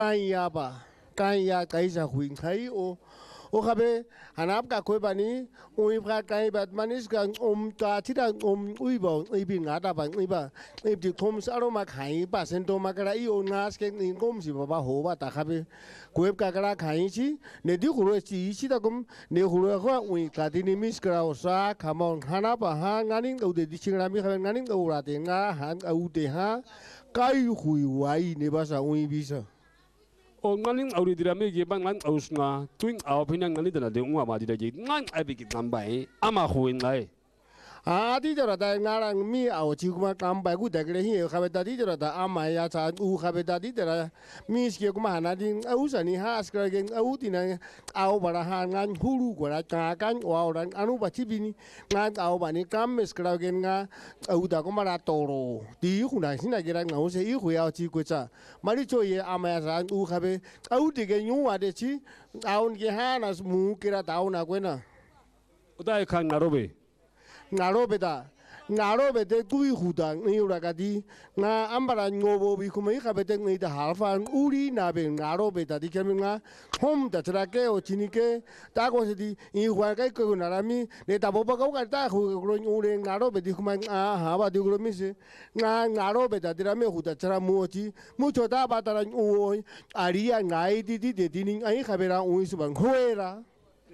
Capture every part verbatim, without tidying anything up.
kaya ba kaya kaisa huing kai o o kabe hanap ka koi bani ui prat kai bat manis ka om ta tida om ui bo ibi ngata ba iba ibi tom saro ma kai ba sento ma kara i o ngas ke ni kom si ba ho ba ta kabe koi ka kara kai chi ne di huro chi chi da kom ne huro ko ui ka di ni mis kara o sa kamon hanap ba ha nganing au de di chingra mi kabe nganing au ra te nga han au de ha kai hui wai ne ba sa ui bisa o ngaling auri dira me ge bang ngang ausna twing aw pinang ngani dana de unga ma dira ge ngang abi ki ngambai ama huin ngai a di jara da ngarang mi aw chi kuma ngambai ku da gre hi khabe da di jara da ama ya cha u khabe da di jara mi ske kuma hana di au sa ni ha skra ge au ti na aw bara ha ngan huru ko ra ka kan wa ran anu ba chi bi ni ngan aw ba ni kam mes kra ge nga au da ko ma ra to ro di hu na sin na ge ra ngau se i hu ya chi ko cha ma ri cho ye ama ya sa u khabe au ti ge nyu wa de chi aw ge ha na mu ke ra da na ko na udai khang narobe ngaro beda ngaro bede tui huda ni ura kadi nga ambara ngobo bi kumai ka bede ngi da halfa uri na be ngaro beda di kemi nga hom da tra ke o chini ke ta ko se di i hwa kai ko na rami ne ta bo ba ka ka ta hu ro ure ngaro bedi kumai a ha ba di ro mi se nga ngaro beda di rami huda tra mu chi mu cho da ba ta ra u aria ngai di di de di ni ai ka be ra u su bang hoera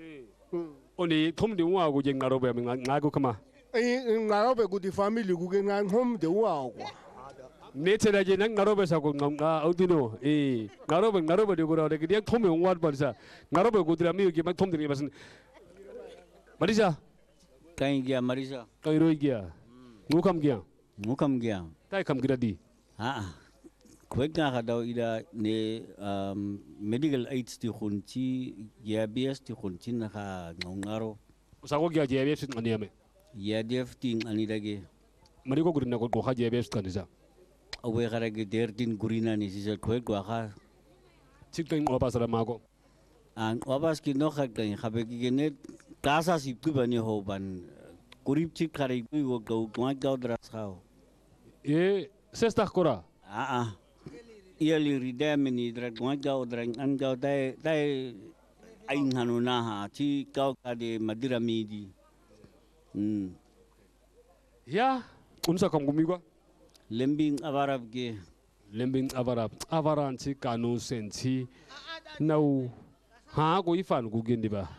oni thom de wa go je ngarobe mi nga go kama ngarobe ku di family ku ke ngang hom de wa ko ne chera je nang ngarobe sa ko nga audino e ngarobe ngarobe de go ra de ge thom me wa ba sa ngarobe go dira mi ge ma thom de basin marisa kai gya marisa kai roi gya ngu kam gya ngu kam gya tai kam gira di ha kwek na ka daw ida ne medical aids ti khunchi ya B S ti khunchi na ka ngaro sa ko gya je be sit ngani ame ya def ting ani dage mari ko gurina ko ha je be sit kanisa awe khara ge der din gurina ni si kwek wa kha chik teng opas ra ma ko an opas ki no khak teng khabe ki ne klasa sip ku bani ho ban kurip chik khare ku go go ma gaw dras khao e sesta kora a a Iali ridamini dra gaw dra an gaw dai dai ain hanuna ha chi gaw ka de madira midi hmm ya unsa kam gumi gwa lembing avarab ge lembing avarab avaran chi kanu sen chi nau ha go ifan gu gen diba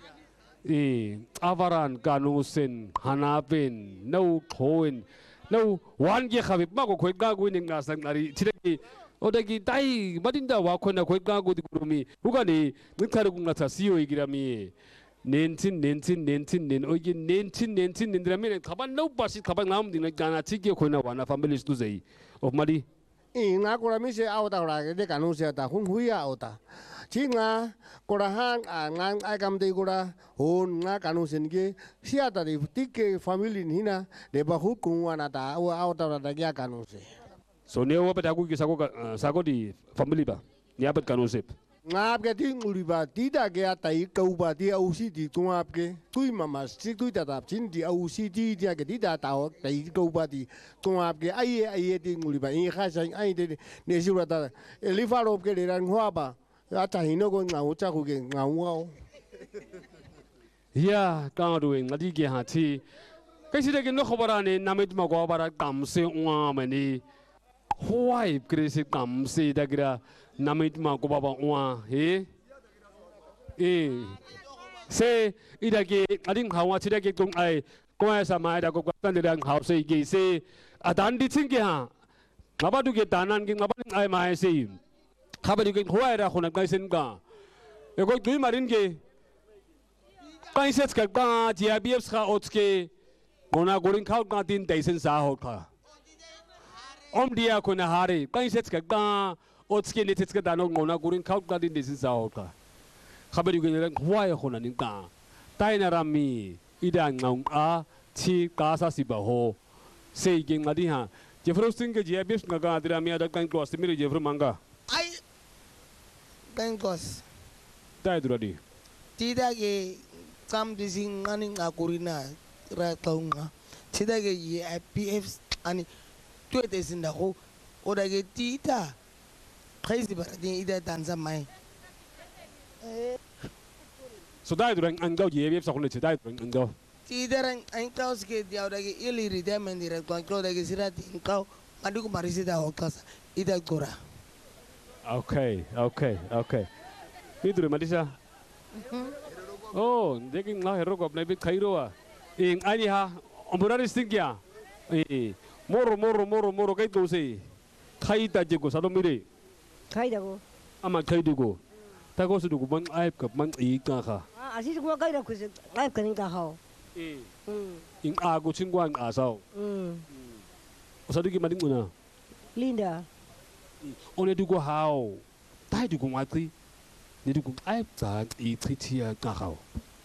e avaran kanu sen hanapen nau khoen nau wan ge khabib ma ko khoi ga gu ning na sang ari chidaki odagi dai madinda wa khona khoi ga gu di kurumi hugani nthar gu na tha siyo igirami nentin nentin nentin nen ogi nentin nentin nendrami khaban no pasi khaban nam dina gana chige khoina wana family stu zai of mari e nga ko mi se au ta ra ge de kanu se ta hun hui ya au ta chi nga ko ra hang a nga ai kam de ko ra hon nga kanu sen ge sia ta de ti ke family ni na de ba hu ku wa na ta au au ta ra da ya kanu se so ne wa peta ku ki sago sago di family ba ni apat kanu se nga ap ke ti nguli ba ti da ge ta i ko ba ti au si di tu ap ke tui mama si tui ta ta chin di au si di dia ke ti da ta o ta i ko ba di tu ap ke ai ai ti nguli ba i kha sa ai de ne si ra ta li fa ro ke le ran hwa ba ya ta hi no ko nga u cha ku ke nga u ao ya ka do ngadi ge ha ti kai si de ke no khobara ne namit ma go bara kam se wa ma ni hwai krisi kam se da gra namit ma ko baba wa he e se ida ke ading hawa chida ke tung ai ko sa mai da ko tan de dang hau se ge se adan di ching ke ha ngaba du ke tanan ke ngaba ai mai se khabari ke hwai ra khona kai sen ka e ko dui marin ke kai se ka ka jia bi kha otske gona gorin khau ka tin dai sen sa ho kha om dia ko na hari kai se ka ka otske ne tska da no ngona gorin khau ka tin dai sen sa ho kha khabari ke ran hwai khona nin ka tai na rami ida ngong a chi ka sa si ba ho se ge ngadi ha jefro sing ke jia bi nga ka adira mi ada kan ko asmiri jefro manga ai Bengkos tai duradi tidak ke kam di sing ani ngakurina ratonga tidak ke ye I P F ani tu ete sinda ko oda ke tita crazy bara din ida tanza mai so dai durang angau ye ye sa khone che dai durang angau ti darang ang kaos ke dia udah ke ili retirement di rekon kau udah ke sirat kau madu ku marisi dah hokas ida kura okay okay okay ni dure madisa oh deking la hero ko apne bi khairo a ing ani ha omburari singya eh moro moro moro moro kai to se khai ta je ko sa do mire khai da ko ama khai du ko ta ko su du ko man ai ka man i ka kha ah asi ko khai da ko se ai ka ning ka hao eh mm ing a ko ching kwang a sao mm sa du ki mading una linda on du ko hao tai du ko ma tri ni du ko ai ta i tri ti ka hao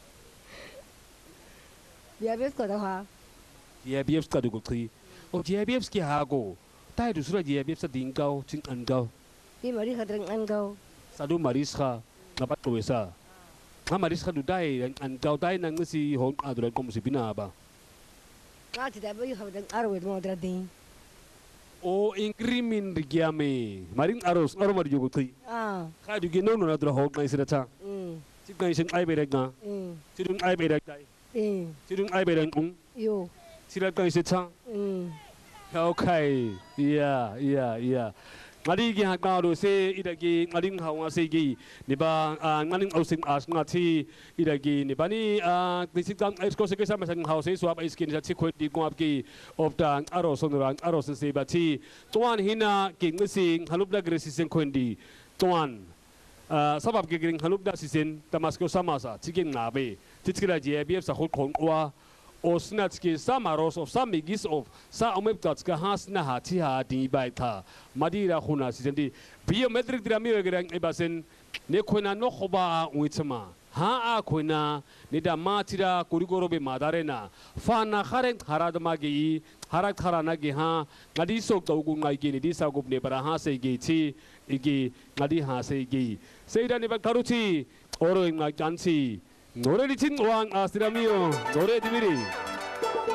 bia bes ko da ha ye bi ka du ko tri o ye bi ki ha ko tai du su ra ye bi sa ding kau ching an kau ni mari khadrang an kau sadu maris kha ngapat ko wesa nga maris kha du dai an kau dai nang si hon adura kom si bina ba ka ti da bai khadrang arwe mo dra din o increment rigiame marin aros aro mar jogo tri ah kha du gi no no adura hon ngai sira cha mm chi ngai sing ai be rek na mm chi dung ai be rek dai eh chi dung ai be rek ung yo sira kai se cha mm okay yeah yeah yeah ngadi gi ha ka do se idagi ngading hawa se gi ni ba nganing ausing as nga thi idagi ni bani a disikam esko se ke sa masang hawa se swap is kin sa chi khoi di ko ap ki optang aro sonrang aro se ba thi twan hina ki ngising halup da gresi sen khondi twan sabab ke gring halup da sisen tamasko samasa chiking na be titkira je bf sa khol khon wa osnatski samaros of samigis of sa omeptatska hasna hati ha di baita madira khuna sisendi biometric drami wegerang ebasen ne khona no khoba uitma ha a khona ne da matira kurigoro be madarena fana kharen haradma gi harak kharana gi ha ngadi sok to gu ngai gi ni di sa gup ne bara ha se gi chi igi ngadi ha se gi seida ne ba karuchi oro ngai chanchi 노래 리친 왕 아스라미요 노래 디비리